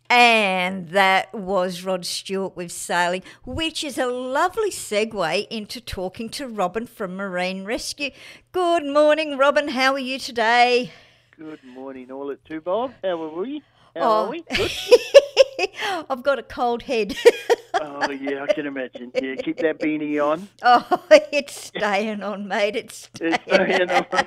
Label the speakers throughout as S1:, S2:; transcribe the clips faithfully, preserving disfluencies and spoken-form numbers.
S1: And that was Rod Stewart with Sailing, which is a lovely segue into talking to Robin from Marine Rescue. Good morning, Robin. How are you today?
S2: Good morning, all at two, Bob. How are we? How
S1: Oh.
S2: are we? Good.
S1: I've got a cold head.
S2: Oh, yeah, I can imagine. Yeah, keep that beanie on.
S1: Oh, it's staying on, mate. It's staying,
S2: It's staying on.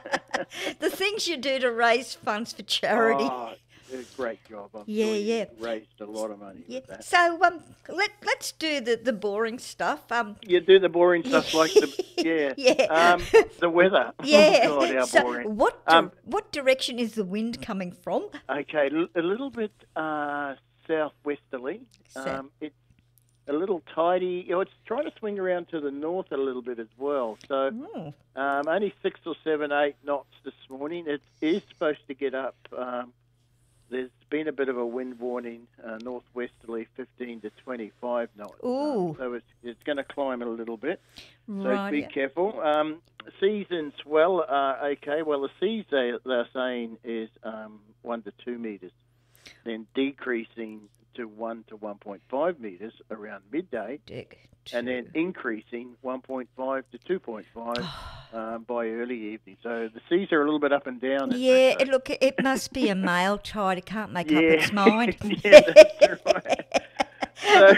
S1: The things you do to raise funds for charity.
S2: Oh, a great job. I'm
S1: Yeah,
S2: sure
S1: yeah.
S2: you raised a lot of money
S1: Yeah.
S2: with that.
S1: So um, let let's do the, the boring stuff. Um,
S2: You do the boring stuff like the yeah,
S1: Yeah.
S2: Um, the weather.
S1: yeah.
S2: Oh, God, how
S1: so
S2: boring.
S1: what di-
S2: Um,
S1: what direction is the wind coming from?
S2: Okay, l- a little bit uh, southwesterly.
S1: South.
S2: Um, it's a little tidy. You know, it's trying to swing around to the north a little bit as well. So
S1: Oh,
S2: um, only six or seven, eight knots this morning. It is supposed to get up. Um, there's been a bit of a wind warning, uh, northwesterly, fifteen to twenty-five knots.
S1: Ooh.
S2: Um, so it's, it's going to climb it a little bit. So
S1: right.
S2: be
S1: yeah.
S2: careful. Um, seas and swell are okay. Well, the seas they, they're saying is um, one to two metres, then decreasing to one to one point five metres around midday,
S1: Dick,
S2: and then
S1: two.
S2: increasing one point five to two point five um, by early evening. So the seas are a little bit up and down. as they
S1: Yeah,
S2: say.
S1: it, look, it must be a male tide. It can't make
S2: yeah.
S1: up its mind.
S2: yeah, that's right. So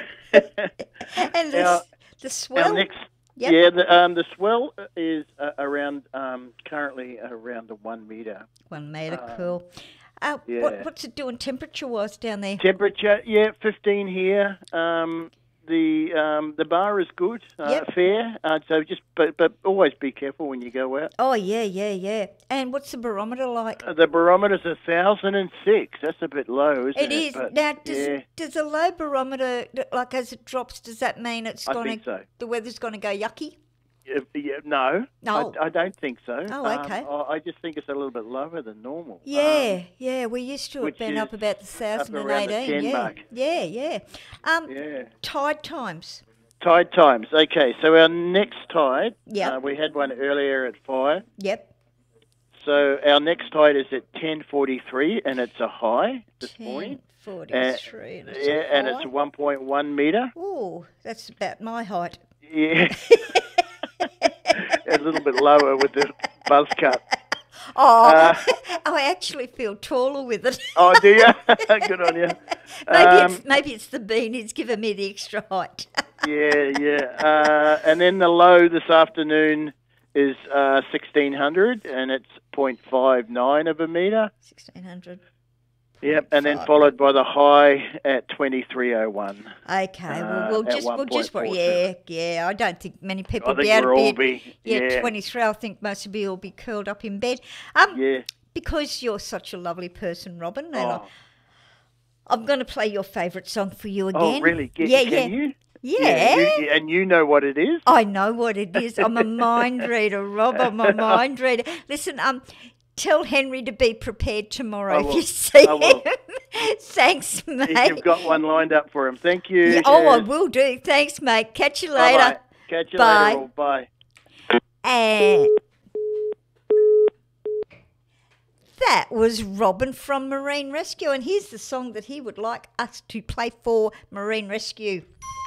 S1: And the,
S2: our,
S1: s- the swell.
S2: our next,
S1: Yep.
S2: yeah, the, um, the swell is uh, around um, currently around a one metre.
S1: One metre,
S2: um,
S1: cool. Uh,
S2: yeah.
S1: what, what's it doing temperature-wise down there?
S2: Temperature, yeah, fifteen here. Um, the um, the bar is good, uh,
S1: Yep.
S2: fair. Uh, so just, but but always be careful when you go out.
S1: Oh, yeah, yeah, yeah. And what's the barometer like?
S2: Uh, the barometer's a thousand and six. That's a bit low, isn't
S1: It
S2: it?
S1: is.
S2: But,
S1: Now, does,
S2: yeah,
S1: does a low barometer, like as it drops, does that mean it's
S2: I
S1: going
S2: think
S1: to,
S2: so.
S1: the weather's going to go yucky?
S2: Yeah, yeah, no,
S1: No.
S2: I, I don't think so.
S1: Oh,
S2: Um,
S1: okay.
S2: I, I just think it's a little bit lower than normal.
S1: Yeah,
S2: Um,
S1: yeah. We're used to it
S2: which
S1: being up
S2: is
S1: about the
S2: up around the
S1: one thousand eighteen.
S2: ten
S1: Yeah,
S2: mark.
S1: yeah, yeah. Um,
S2: yeah.
S1: Tide times.
S2: Tide times. Okay, so our next tide,
S1: Yep.
S2: uh, we had one earlier at five.
S1: Yep.
S2: So our next tide is at ten forty-three, and it's a high this morning.
S1: ten forty-three. and it's
S2: Yeah,
S1: a
S2: and
S1: high.
S2: it's one point one metre.
S1: Ooh, that's about my height.
S2: Yeah. A little bit lower with the buzz cut.
S1: Oh,
S2: Uh,
S1: I actually feel taller with it.
S2: Oh, do you? Good on you.
S1: maybe,
S2: Um,
S1: it's, maybe it's the beanie's giving me the extra height.
S2: yeah, yeah. Uh, and then the low this afternoon is uh, sixteen hundred, and it's zero point five nine of a metre.
S1: sixteen hundred.
S2: Yep, and then
S1: Five.
S2: followed by the high at twenty-three oh one.
S1: Okay,
S2: Uh,
S1: well, we'll
S2: at
S1: just, we'll just,
S2: one point four
S1: yeah, yeah. I don't think many people
S2: I
S1: will be
S2: think
S1: out
S2: we'll
S1: of
S2: all
S1: bed.
S2: be,
S1: yeah,
S2: yeah,
S1: twenty-three. I think most of you will be curled up in bed. Um,
S2: yeah.
S1: because you're such a lovely person, Robin, and I,
S2: Oh,
S1: I'm going to play your favourite song for you again.
S2: oh really? Get,
S1: yeah,
S2: can
S1: yeah,
S2: you?
S1: yeah.
S2: you, and you know what it is?
S1: I know what it is. I'm a mind reader, Rob. I'm a mind reader. Listen, um, tell Henry to be prepared tomorrow
S2: I
S1: if
S2: will.
S1: you see
S2: I will.
S1: him. Thanks, mate.
S2: If you've got one lined up for him. Thank you.
S1: Yeah, oh, I
S2: Cheers.
S1: will do. Thanks, mate. Catch you
S2: Bye-bye.
S1: later.
S2: Catch you
S1: Bye.
S2: later. All. Bye.
S1: And that was Robin from Marine Rescue, and here's the song that he would like us to play for Marine Rescue.